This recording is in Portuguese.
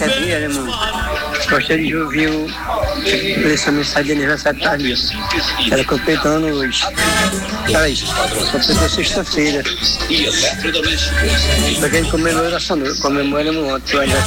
dia, né, mano? Gostaria de ouvir essa mensagem de aniversário tardio. Ela completando hoje. Peraí, completou sexta-feira. Pra quem comemora ontem o aniversário.